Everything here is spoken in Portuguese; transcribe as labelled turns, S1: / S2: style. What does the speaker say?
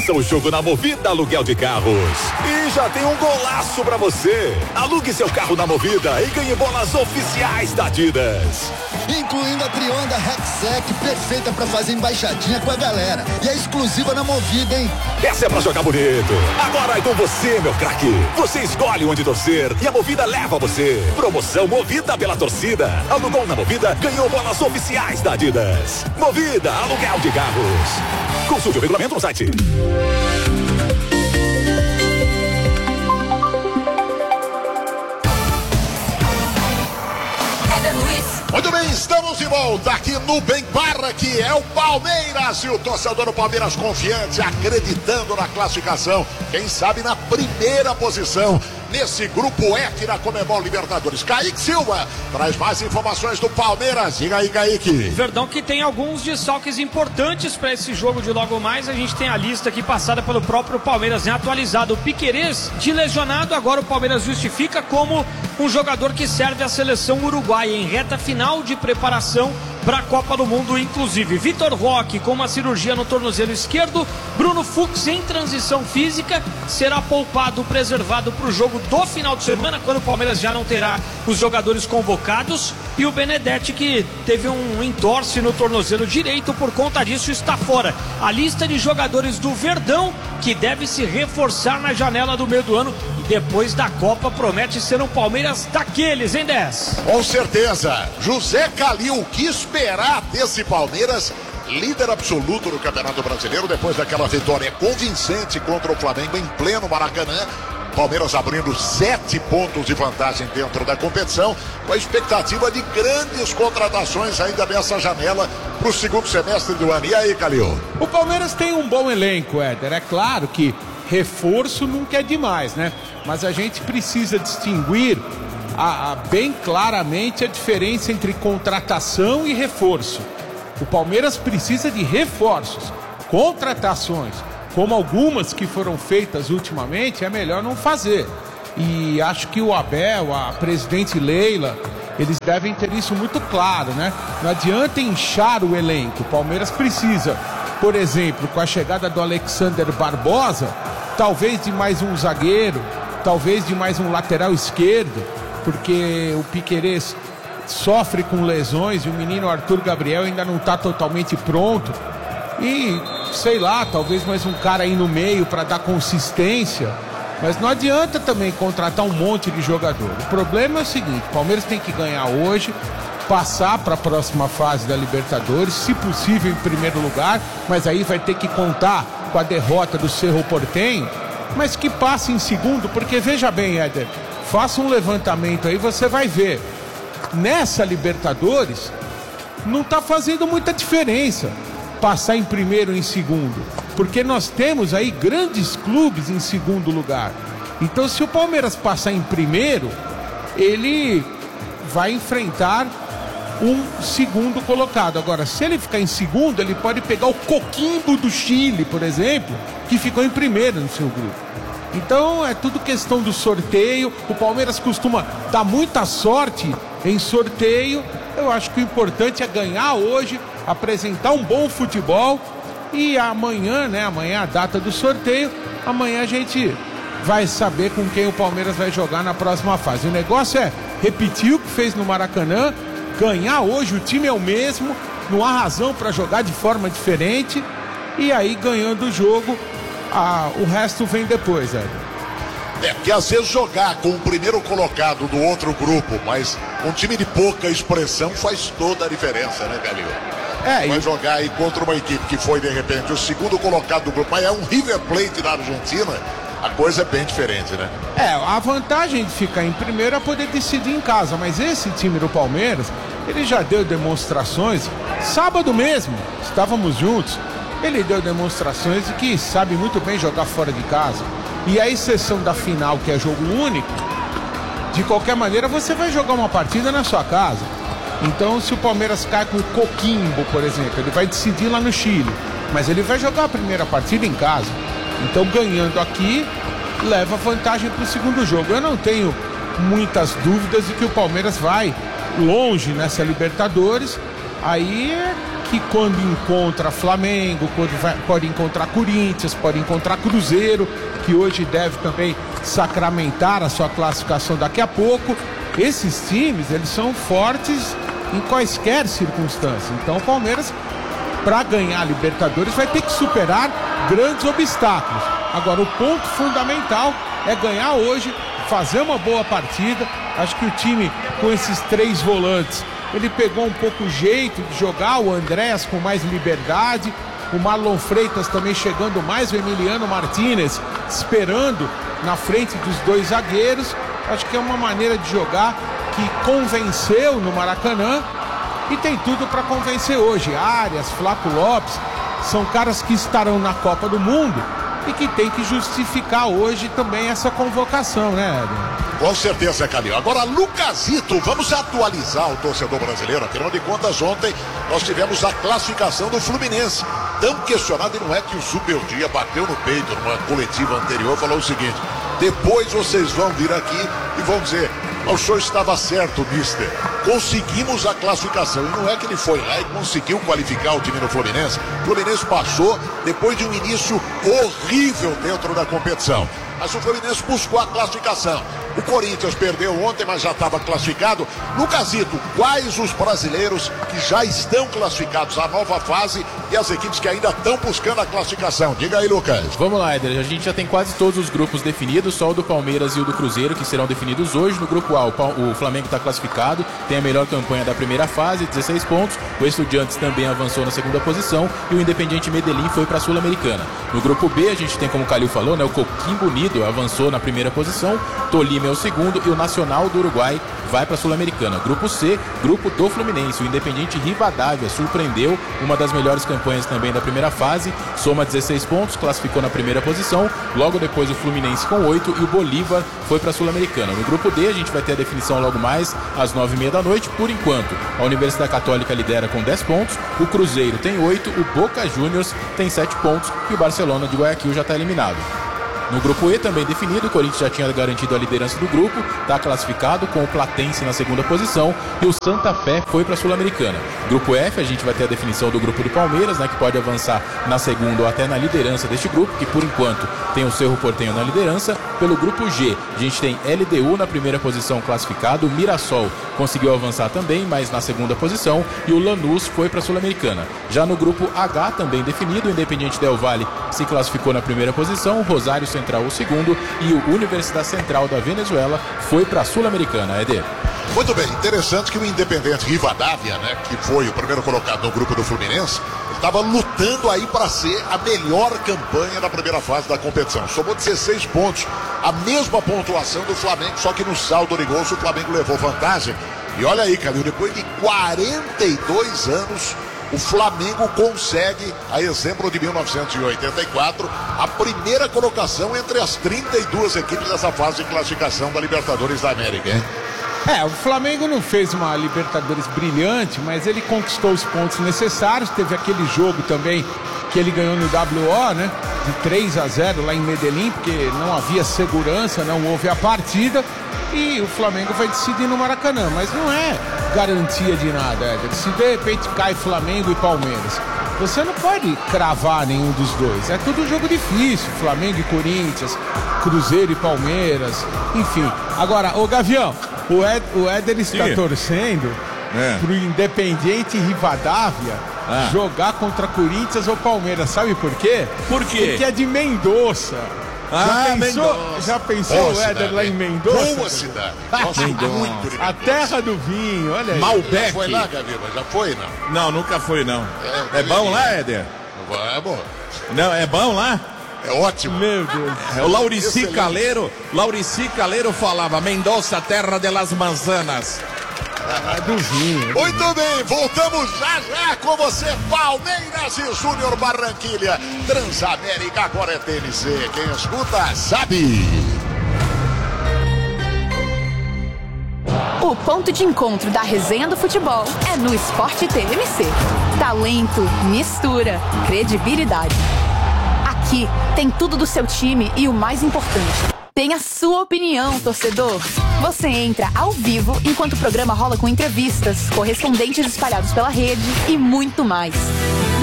S1: Faça o jogo na Movida Aluguel de Carros. E já tem um golaço pra você. Alugue seu carro na Movida e ganhe bolas oficiais da Adidas.
S2: Incluindo a Trionda Rexec, perfeita pra fazer embaixadinha com a galera. E é exclusiva na Movida, hein?
S1: Essa é pra jogar bonito. Agora é com você, meu craque. Você escolhe onde torcer e a Movida leva você. Promoção Movida pela torcida. Alugou na Movida, ganhou bolas oficiais da Adidas. Movida Aluguel de Carros. Consulte o regulamento no site.
S3: Muito bem, estamos de volta aqui no Bem Barra, que é o Palmeiras, e o torcedor do Palmeiras confiante, acreditando na classificação, quem sabe na primeira posição nesse grupo F da Conmebol Libertadores. Kaique Silva traz mais informações do Palmeiras. Diga aí, Kaique.
S4: Verdão que tem alguns desfalques importantes para esse jogo de logo mais. A gente tem a lista aqui passada pelo próprio Palmeiras, né? Atualizado. O Piquerez de lesionado, agora o Palmeiras justifica como um jogador que serve à seleção uruguaia em reta final de preparação para a Copa do Mundo, inclusive. Vitor Roque com uma cirurgia no tornozelo esquerdo. Bruno Fux em transição física, será poupado, preservado para o jogo do final de semana, quando o Palmeiras já não terá os jogadores convocados. E o Benedetti, que teve um entorse no tornozelo direito, por conta disso está fora. A lista de jogadores do Verdão, que deve se reforçar na janela do meio do ano, e depois da Copa promete ser um Palmeiras daqueles, hein, 10?
S3: Com certeza. José Calil, que esperar desse Palmeiras, líder absoluto do Campeonato Brasileiro, depois daquela vitória convincente contra o Flamengo em pleno Maracanã. Palmeiras abrindo 7 pontos de vantagem dentro da competição, com a expectativa de grandes contratações ainda nessa janela para o segundo semestre do ano. E aí, Calil?
S5: O Palmeiras tem um bom elenco, Éder. É claro que reforço nunca é demais, né? Mas a gente precisa distinguir bem claramente a diferença entre contratação e reforço. O Palmeiras precisa de reforços, contratações, como algumas que foram feitas ultimamente, é melhor não fazer. E acho que o Abel, a presidente Leila, eles devem ter isso muito claro, né? Não adianta inchar o elenco. O Palmeiras precisa, por exemplo, com a chegada do Alexander Barbosa, talvez de mais um zagueiro, talvez de mais um lateral esquerdo, porque o Piquerez sofre com lesões e o menino Arthur Gabriel ainda não está totalmente pronto. E, sei lá, talvez mais um cara aí no meio para dar consistência. Mas não adianta também contratar um monte de jogador. O problema é o seguinte: o Palmeiras tem que ganhar hoje, passar para a próxima fase da Libertadores, se possível em primeiro lugar, mas aí vai ter que contar com a derrota do Cerro Porteño, mas que passe em segundo, porque veja bem, Éder, faça um levantamento aí, você vai ver. Nessa Libertadores, não está fazendo muita diferença passar em primeiro ou em segundo, porque nós temos aí grandes clubes em segundo lugar. Então, se o Palmeiras passar em primeiro, ele vai enfrentar um segundo colocado. Agora, se ele ficar em segundo, ele pode pegar o Coquimbo do Chile, por exemplo, que ficou em primeiro no seu grupo. Então é tudo questão do sorteio. O Palmeiras costuma dar muita sorte em sorteio. Eu acho que o importante é ganhar hoje, apresentar um bom futebol, e amanhã, né? Amanhã é a data do sorteio. Amanhã a gente vai saber com quem o Palmeiras vai jogar na próxima fase. O negócio é repetir o que fez no Maracanã, ganhar hoje. O time é o mesmo, não há razão para jogar de forma diferente, e aí ganhando o jogo, o resto vem depois, Éder.
S3: Porque às vezes jogar com o primeiro colocado do outro grupo, mas um time de pouca expressão, faz toda a diferença, né, Calil? Vai jogar aí contra uma equipe que foi, de repente, o segundo colocado do grupo, mas é um River Plate da Argentina, a coisa é bem diferente, né?
S5: A vantagem de ficar em primeiro é poder decidir em casa, mas esse time do Palmeiras, ele já deu demonstrações, sábado mesmo, estávamos juntos, ele deu demonstrações de que sabe muito bem jogar fora de casa. E a exceção da final, que é jogo único, de qualquer maneira você vai jogar uma partida na sua casa. Então, se o Palmeiras cai com o Coquimbo, por exemplo, ele vai decidir lá no Chile, mas ele vai jogar a primeira partida em casa. Então, ganhando aqui, leva vantagem para o segundo jogo. Eu não tenho muitas dúvidas de que o Palmeiras vai longe nessa Libertadores. Aí é que quando encontra Flamengo, pode encontrar Corinthians, pode encontrar Cruzeiro, que hoje deve também sacramentar a sua classificação daqui a pouco. Esses times, eles são fortes em quaisquer circunstâncias. Então o Palmeiras, para ganhar a Libertadores, vai ter que superar grandes obstáculos. Agora, o ponto fundamental é ganhar hoje, fazer uma boa partida. Acho que o time, com esses 3 volantes, ele pegou um pouco o jeito de jogar, o Andrés com mais liberdade, o Marlon Freitas também chegando mais, o Emiliano Martínez esperando na frente dos 2 zagueiros. Acho que é uma maneira de jogar que convenceu no Maracanã e tem tudo para convencer hoje. Arias, Flávio Lopes, são caras que estarão na Copa do Mundo e que tem que justificar hoje também essa convocação, né, Éder?
S3: Com certeza, Calil. Agora, Lucasito, vamos atualizar o torcedor brasileiro. Afinal de contas, ontem nós tivemos a classificação do Fluminense. Tão questionado, e não é que o Super Dia bateu no peito numa coletiva anterior, falou o seguinte: depois vocês vão vir aqui e vão dizer, o senhor estava certo, mister. Conseguimos a classificação. E não é que ele foi lá e conseguiu qualificar o time do Fluminense. O Fluminense passou depois de um início horrível dentro da competição. Mas o Fluminense buscou a classificação. O Corinthians perdeu ontem, mas já estava classificado. Lucasito, quais os brasileiros que já estão classificados à nova fase e as equipes que ainda estão buscando a classificação? Diga aí, Lucas.
S6: Vamos lá, Éder. A gente já tem quase todos os grupos definidos, só o do Palmeiras e o do Cruzeiro, que serão definidos hoje. No grupo A, o Flamengo está classificado, tem a melhor campanha da primeira fase, 16 pontos. O Estudiantes também avançou na segunda posição e o Independiente Medellín foi para a Sul-Americana. No grupo B, a gente tem, como o Calil falou, né, o Coquimbo Unido avançou na primeira posição, Tolima é o segundo e o Nacional do Uruguai vai para a Sul-Americana. Grupo C, grupo do Fluminense. O Independiente Rivadavia surpreendeu, uma das melhores campanhas também da primeira fase, soma 16 pontos, classificou na primeira posição. Logo depois o Fluminense com 8 e o Bolívar foi para a Sul-Americana. No grupo D, a gente vai ter a definição logo mais às 9h30 da noite. Por enquanto, a Universidade Católica lidera com 10 pontos, o Cruzeiro tem 8, o Boca Juniors tem 7 pontos e o Barcelona de Guayaquil já está eliminado. No grupo E também definido, o Corinthians já tinha garantido a liderança do grupo, está classificado com o Platense na segunda posição e o Santa Fé foi para a Sul-Americana. Grupo F, a gente vai ter a definição do grupo do Palmeiras, né, que pode avançar na segunda ou até na liderança deste grupo, que por enquanto tem o Cerro Porteño na liderança. Pelo grupo G, a gente tem LDU na primeira posição classificado, o Mirassol conseguiu avançar também, mas na segunda posição, e o Lanús foi para a Sul-Americana. Já no grupo H, também definido, o Independiente Del Valle se classificou na primeira posição, o Rosário Central o segundo e o Universidade Central da Venezuela foi para a Sul-Americana, Eder.
S3: Muito bem, interessante que o Independente Rivadavia, né, que foi o primeiro colocado no grupo do Fluminense, estava lutando aí para ser a melhor campanha da primeira fase da competição. Somou 16 pontos, a mesma pontuação do Flamengo, só que no saldo de gols o Flamengo levou vantagem. E olha aí, Calil, depois de 42 anos, o Flamengo consegue, a exemplo de 1984, a primeira colocação entre as 32 equipes dessa fase de classificação da Libertadores da América, hein?
S5: O Flamengo não fez uma Libertadores brilhante, mas ele conquistou os pontos necessários. Teve aquele jogo também que ele ganhou no WO, né? De 3-0 lá em Medellín, porque não havia segurança, não houve a partida. E o Flamengo vai decidir no Maracanã, mas não é garantia de nada, Éder. Se de repente cai Flamengo e Palmeiras, você não pode cravar nenhum dos dois. É tudo jogo difícil, Flamengo e Corinthians, Cruzeiro e Palmeiras, enfim. Agora, ô Gavião, o Éder está torcendo pro Independiente Rivadavia jogar contra Corinthians ou Palmeiras. Sabe por quê?
S7: Por quê?
S5: Porque é de Mendoza. Já pensou o Éder lá em Mendoza?
S3: Boa cidade. Nossa, muito de
S5: a terra do vinho, olha aí.
S7: Malbec.
S3: Já foi lá, Gaviba? Já foi, não?
S7: Não, nunca foi, não. É bom lá, Éder?
S3: É bom.
S7: Não, é bom lá?
S3: É ótimo.
S5: Meu Deus.
S7: O Laurici Caleiro falava, Mendoza, terra de las manzanas.
S5: Do vinho.
S3: Muito bem, voltamos já com você, Palmeiras e Júnior Barranquilha. Transamérica agora é TNC, quem escuta sabe.
S8: O ponto de encontro da resenha do futebol é no Sport TMC. Talento, mistura, credibilidade. Aqui tem tudo do seu time e o mais importante, tem a sua opinião, torcedor. Você entra ao vivo enquanto o programa rola com entrevistas, correspondentes espalhados pela rede e muito mais.